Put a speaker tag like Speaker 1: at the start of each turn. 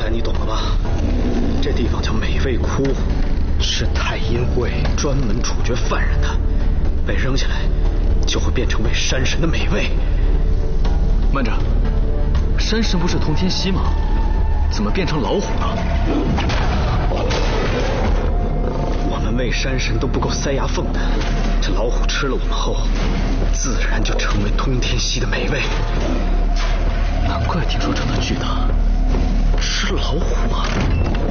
Speaker 1: 在你懂了吧？这地方叫美味窟，是太阴会专门处决犯人的，被扔下来就会变成为山神的美味。
Speaker 2: 慢着，山神不是通天蜥吗？怎么变成老虎了？
Speaker 1: 我们喂山神都不够塞牙缝的，这老虎吃了我们后，自然就成为通天蜥的美味。
Speaker 2: 难怪听说这么巨大，吃老虎啊！